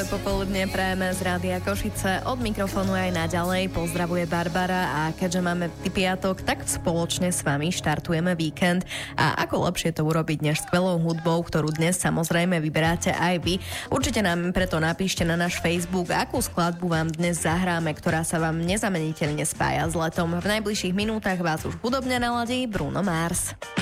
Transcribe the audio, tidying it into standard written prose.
Popoludne prajeme z Rádia Košice. Od mikrofónu aj naďalej pozdravuje Barbara a keďže máme piatok, tak spoločne s vami štartujeme víkend. A ako lepšie to urobiť než skvelou hudbou, ktorú dnes samozrejme vyberáte aj vy. Určite nám preto napíšte na náš Facebook, akú skladbu vám dnes zahráme, ktorá sa vám nezameniteľne spája s letom. V najbližších minútach vás už hudobne naladí Bruno Mars.